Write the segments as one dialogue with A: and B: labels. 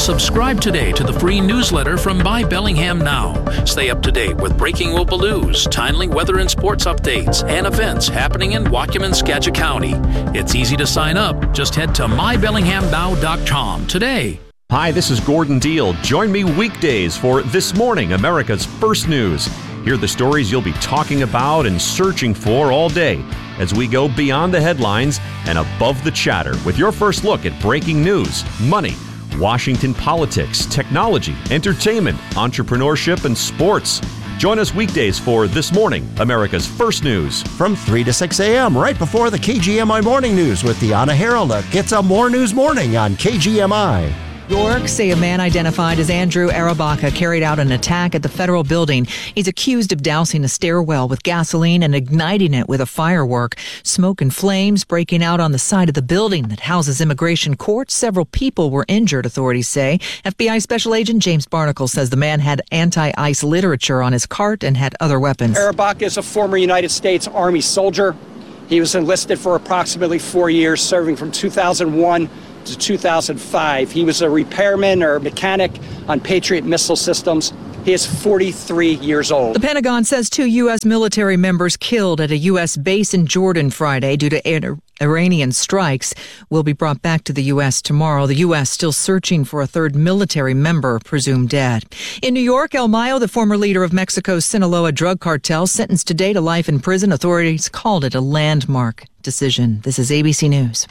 A: Subscribe today to the free newsletter from My Bellingham Now. Stay up to date with breaking Opaloo's, timely weather and sports updates, and events happening in Waukegan, Skagit County. It's easy to sign up. Just head to mybellinghamnow.com today.
B: Hi, this is Gordon Deal. Join me weekdays for This Morning, America's First News. Hear the stories you'll be talking about and searching for all day as we go beyond the headlines and above the chatter with your first look at breaking news, money, Washington politics, technology, entertainment, entrepreneurship, and sports. Join us weekdays for This Morning, America's First News.
C: From 3 to 6 a.m., right before the KGMI Morning News with Deanna Heraldick. It's a More News Morning on KGMI.
D: York say a man identified as Andrew Arabaka carried out an attack at the federal building. He's accused of dousing a stairwell with gasoline and igniting it with a firework. Smoke and flames breaking out on the side of the building that houses immigration court. Several people were injured, authorities say. FBI Special Agent James Barnacle says the man had anti-ICE literature on his cart and had other weapons.
E: Arabaka is a former United States Army soldier. He was enlisted for approximately 4 years, serving from 2001 to 2005. He was a repairman or mechanic on Patriot missile systems. He is 43 years old.
D: The Pentagon says 2 U.S. military members killed at a U.S. base in Jordan Friday due to Iranian strikes will be brought back to the U.S. tomorrow. The U.S. still searching for a third military member presumed dead. In New York, El Mayo, the former leader of Mexico's Sinaloa drug cartel, sentenced today to life in prison. Authorities called it a landmark decision. This is ABC News.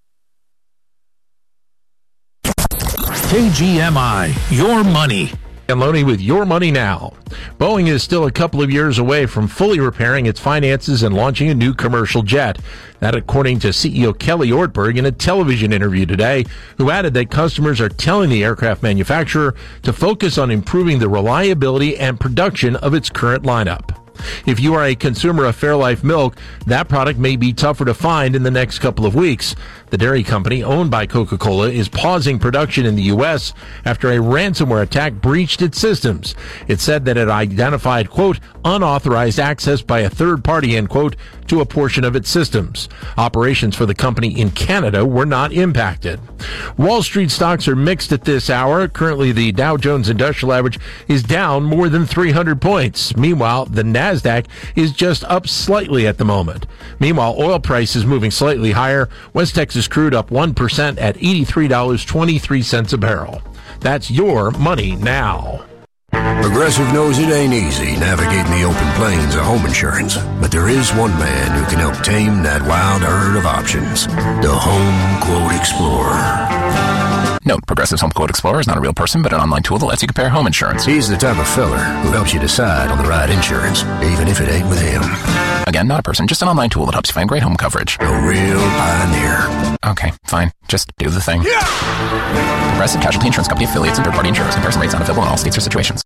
A: KGMI, your money.
F: And Loney with Your Money Now. Boeing is still a couple of years away from fully repairing its finances and launching a new commercial jet. That according to CEO Kelly Ortberg in a television interview today, who added that customers are telling the aircraft manufacturer to focus on improving the reliability and production of its current lineup. If you are a consumer of Fairlife milk, that product may be tougher to find in the next couple of weeks. The dairy company owned by Coca-Cola is pausing production in the U.S. after a ransomware attack breached its systems. It said that it identified, quote, unauthorized access by a third party, end quote, to a portion of its systems. Operations for the company in Canada were not impacted. Wall Street stocks are mixed at this hour. Currently, the Dow Jones Industrial Average is down more than 300 points. Meanwhile, the NASDAQ is just up slightly at the moment. Meanwhile, oil price is moving slightly higher. West Texas crude up 1% at $83.23 a barrel. That's Your Money Now.
G: Progressive knows it ain't easy navigating the open plains of home insurance, but there is one man who can help tame that wild herd of options. The Home Quote Explorer.
H: Note, Progressive's Home Quote Explorer is not a real person, but an online tool that lets you compare home insurance.
G: He's the type of feller who helps you decide on the right insurance, even if it ain't with him.
H: Again, not a person, just an online tool that helps you find great home coverage.
G: A real pioneer.
H: Okay, fine. Just do the thing. Yeah! Progressive Casualty Insurance Company affiliates and third-party insurers. Comparison rates not available in all states or situations.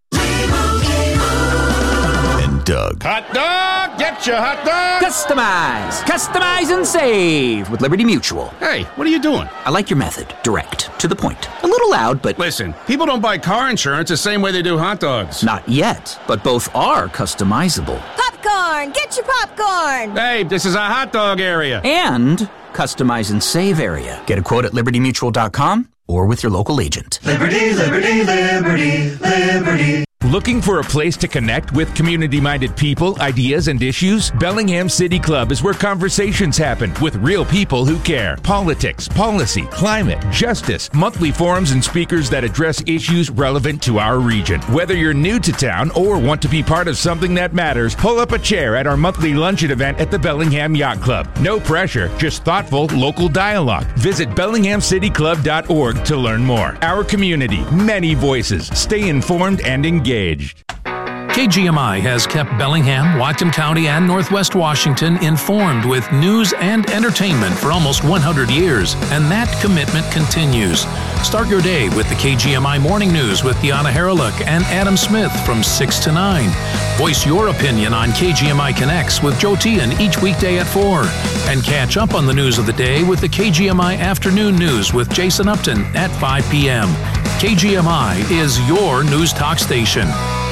G: And Doug.
I: Hot dog! Get your hot dog!
J: Customize and save with Liberty Mutual.
I: Hey, what are you doing?
J: I like your method. Direct. To the point. A little loud, but...
I: Listen, people don't buy car insurance the same way they do hot dogs.
J: Not yet, but both are customizable.
K: Popcorn! Get your popcorn!
I: Hey, this is a hot dog area.
J: And customize and save area. Get a quote at libertymutual.com or with your local agent.
L: Liberty, liberty, liberty, liberty.
M: Looking for a place to connect with community-minded people, ideas, and issues? Bellingham City Club is where conversations happen with real people who care. Politics, policy, climate, justice, monthly forums and speakers that address issues relevant to our region. Whether you're new to town or want to be part of something that matters, pull up a chair at our monthly luncheon event at the Bellingham Yacht Club. No pressure, just thoughtful local dialogue. Visit BellinghamCityClub.org to learn more. Our community, many voices. Stay informed and engaged.
A: KGMI has kept Bellingham, Whatcom County, and Northwest Washington informed with news and entertainment for almost 100 years, and that commitment continues. Start your day with the KGMI Morning News with Deanna Heraldick and Adam Smith from 6 to 9. Voice your opinion on KGMI Connects with Joe Tian each weekday at 4. And catch up on the news of the day with the KGMI Afternoon News with Jason Upton at 5 p.m. KGMI is your news talk station.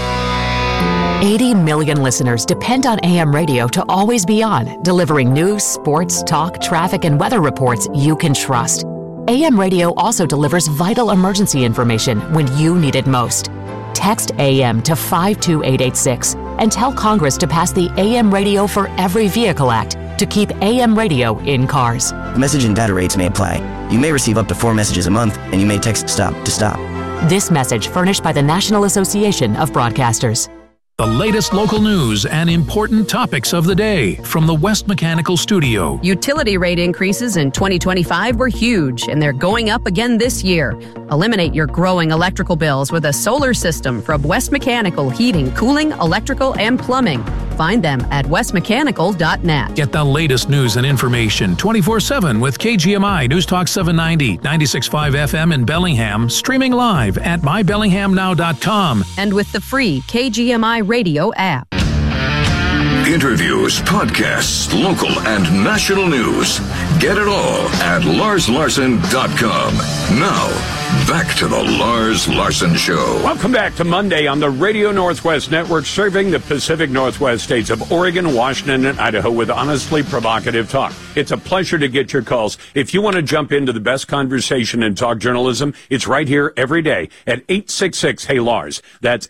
N: 80 million listeners depend on AM radio to always be on, delivering news, sports, talk, traffic, and weather reports you can trust. AM radio also delivers vital emergency information when you need it most. Text AM to 52886 and tell Congress to pass the AM Radio for Every Vehicle Act to keep AM radio in cars.
O: Message and data rates may apply. You may receive up to 4 messages a month, and you may text STOP to stop.
N: This message furnished by the National Association of Broadcasters.
A: The latest local news and important topics of the day from the West Mechanical Studio.
P: Utility rate increases in 2025 were huge, and they're going up again this year. Eliminate your growing electrical bills with a solar system from West Mechanical Heating, Cooling, Electrical, and Plumbing. Find them at westmechanical.net.
A: Get the latest news and information 24/7 with KGMI News Talk 790, 96.5 FM in Bellingham, streaming live at mybellinghamnow.com.
P: And with the free KGMI radio app.
Q: Interviews, podcasts, local and national news. Get it all at LarsLarson.com. Now, back to the Lars Larson Show.
R: Welcome back to Monday on the Radio Northwest Network, serving the Pacific Northwest states of Oregon, Washington, and Idaho with honestly provocative talk. It's a pleasure to get your calls. If you want to jump into the best conversation in talk journalism, it's right here every day at 866-HEY-LARS. That's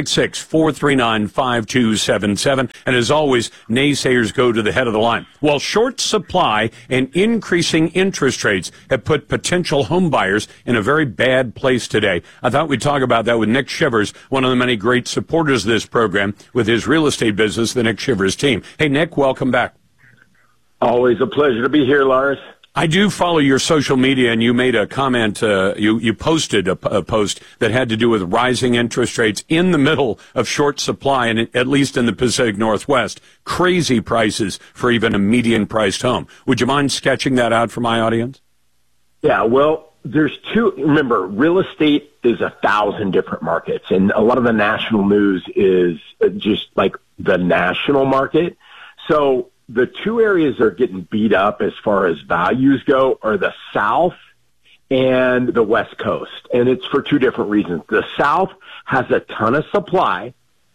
R: 866-439-5277. And as always, naysayers go to the head of the line. Well, short supply and increasing interest rates have put potential home buyers in a very bad place today. I thought we'd talk about that with Nick Shivers, one of the many great supporters of this program with his real estate business, the Nick Shivers team. Hey, Nick, welcome back.
S: Always a pleasure to be here, Lars.
R: I do follow your social media, and you made a comment, you posted a post that had to do with rising interest rates in the middle of short supply, and at least in the Pacific Northwest, crazy prices for even a median-priced home. Would you mind sketching that out for my audience?
S: Yeah, well, there's two. Remember, real estate is 1,000 different markets, and a lot of the national news is just like the national market. So the two areas that are getting beat up as far as values go are the South and the West Coast, and it's for two different reasons. The South has a ton of supply,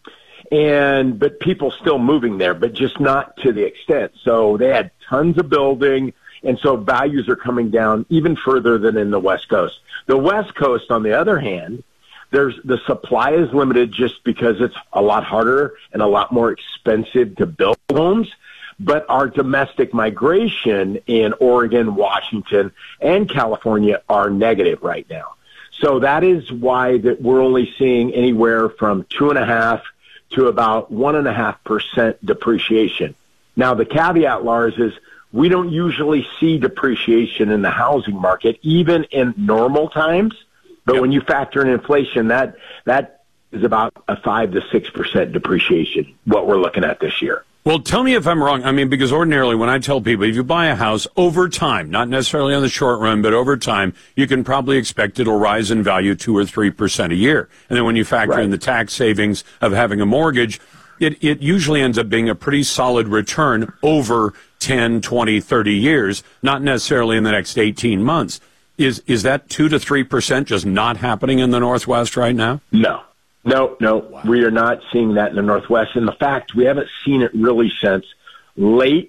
S: but people still moving there, but just not to the extent. So they had tons of building, and so values are coming down even further than in the West Coast. The West Coast, on the other hand, the supply is limited just because it's a lot harder and a lot more expensive to build homes. But our domestic migration in Oregon, Washington, and California are negative right now. So that is why that we're only seeing anywhere from 2.5% to about 1.5% depreciation. Now, the caveat, Lars, is we don't usually see depreciation in the housing market, even in normal times. But when you factor in inflation, that is about a 5 to 6% depreciation, what we're looking at this year.
R: Well, tell me if I'm wrong. I mean, because ordinarily when I tell people, if you buy a house over time, not necessarily on the short run, but over time, you can probably expect it'll rise in value 2 or 3% a year. And then when you factor in the tax savings of having a mortgage, it usually ends up being a pretty solid return over 10, 20, 30 years, not necessarily in the next 18 months. Is that 2 to 3% just not happening in the Northwest right now?
S: No. Wow. We are not seeing that in the Northwest. In fact, we haven't seen it really since late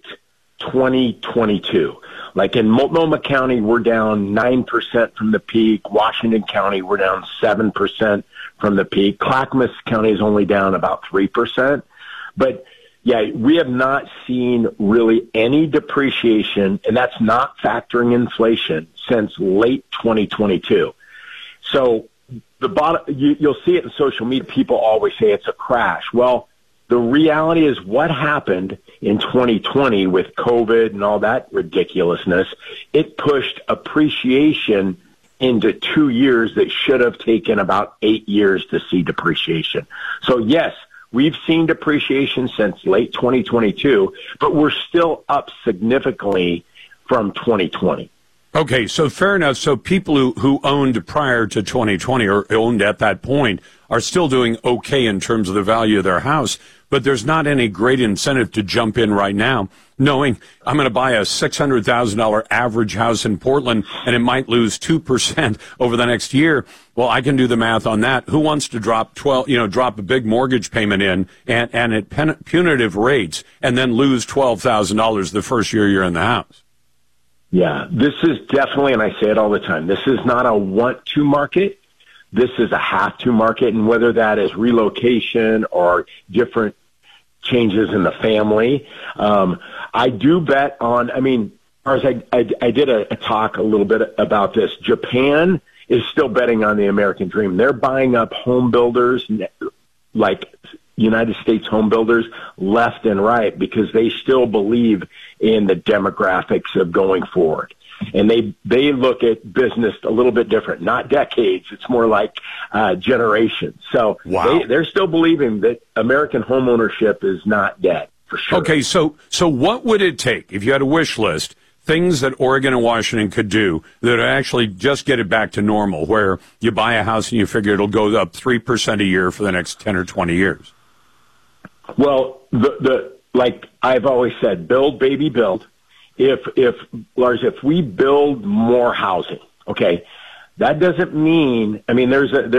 S: 2022. Like in Multnomah County, we're down 9% from the peak. Washington County, we're down 7% from the peak. Clackamas County is only down about 3%. But yeah, we have not seen really any depreciation, and that's not factoring inflation, since late 2022. So you'll see it in social media. People always say it's a crash. Well, the reality is what happened in 2020 with COVID and all that ridiculousness, it pushed appreciation into 2 years that should have taken about 8 years to see depreciation. So yes, we've seen depreciation since late 2022, but we're still up significantly from 2020.
R: Okay, so fair enough. So people who owned prior to 2020 or owned at that point are still doing okay in terms of the value of their house, but there's not any great incentive to jump in right now, knowing I'm going to buy a $600,000 average house in Portland and it might lose 2% over the next year. Well, I can do the math on that. Who wants to drop a big mortgage payment in and at punitive rates and then lose $12,000 the first year you're in the house?
S: Yeah, this is definitely, and I say it all the time, this is not a want-to market. This is a have-to market, and whether that is relocation or different changes in the family. I do bet on, I mean, as I did a talk a little bit about this. Japan is still betting on the American dream. They're buying up home builders, like United States home builders, left and right, because they still believe in the demographics of going forward. And they look at business a little bit different, not decades. It's more like generations. So they're still believing that American home ownership is not dead, for sure.
R: Okay, so what would it take if you had a wish list, things that Oregon and Washington could do that would actually just get it back to normal, where you buy a house and you figure it'll go up 3% a year for the next 10 or 20 years?
S: Well, like I've always said, build, baby, build. Lars, if we build more housing, okay, that doesn't mean, I mean,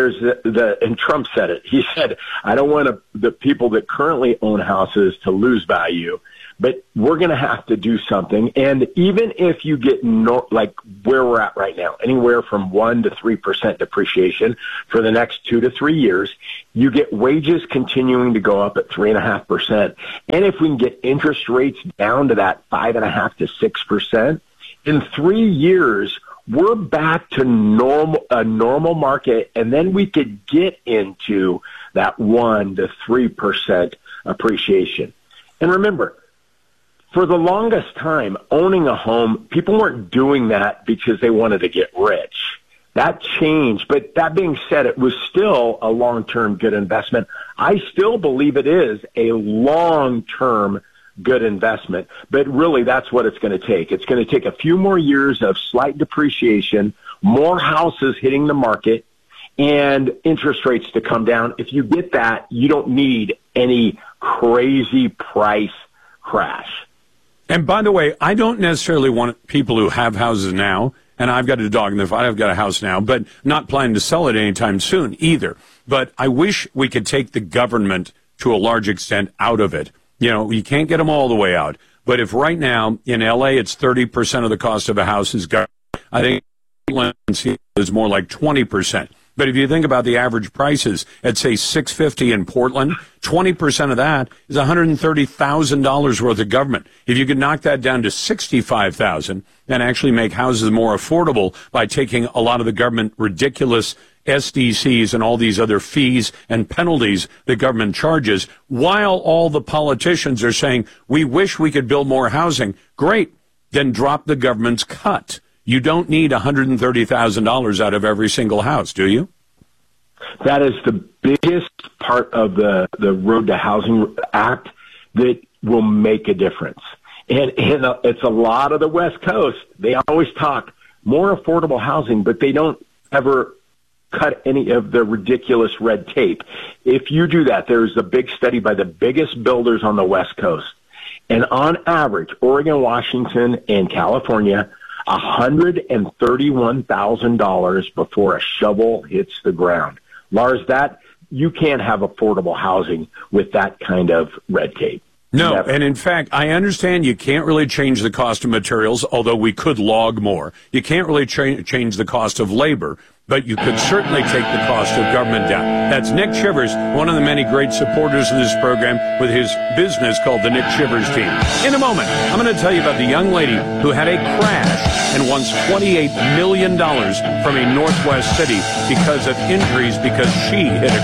S: and Trump said it. He said, I don't want the people that currently own houses to lose value, but we're going to have to do something. And even if you get like where we're at right now, anywhere from 1% to 3% depreciation for the next 2 to 3 years, you get wages continuing to go up at 3.5%. And if we can get interest rates down to that 5.5% to 6%, in 3 years, we're back to a normal market, and then we could get into that 1% to 3% appreciation. And remember, for the longest time, owning a home, people weren't doing that because they wanted to get rich. That changed. But that being said, it was still a long-term good investment. I still believe it is a long-term good investment. But really, that's what it's going to take. It's going to take a few more years of slight depreciation, more houses hitting the market, and interest rates to come down. If you get that, you don't need any crazy price crash.
R: And by the way, I don't necessarily want people who have houses now, and I've got a dog in the fight, I've got a house now, but not planning to sell it anytime soon either. But I wish we could take the government to a large extent out of it. You know, you can't get them all the way out. But if right now in LA it's 30% of the cost of a house is government, I think is more like 20%. But if you think about the average prices at, say, $650 in Portland, 20% of that is $130,000 worth of government. If you could knock that down to $65,000 and actually make houses more affordable by taking a lot of the government ridiculous SDCs and all these other fees and penalties the government charges, while all the politicians are saying, we wish we could build more housing, great, then drop the government's cut. You don't need $130,000 out of every single house, do you?
S: That is the biggest part of the Road to Housing Act that will make a difference. And it's a lot of the West Coast. They always talk more affordable housing, but they don't ever cut any of the ridiculous red tape. If you do that, there's a big study by the biggest builders on the West Coast. And on average, Oregon, Washington, and California, $131,000 before a shovel hits the ground. Lars, that you can't have affordable housing with that kind of red tape.
R: No,
S: Never.
R: And in fact, I understand you can't really change the cost of materials, although we could log more. You can't really change the cost of labor, but you could certainly take the cost of government down. That's Nick Shivers, one of the many great supporters of this program with his business called the Nick Shivers Team. In a moment, I'm going to tell you about the young lady who had a crash and won $28 million from a Northwest city because of injuries because she hit a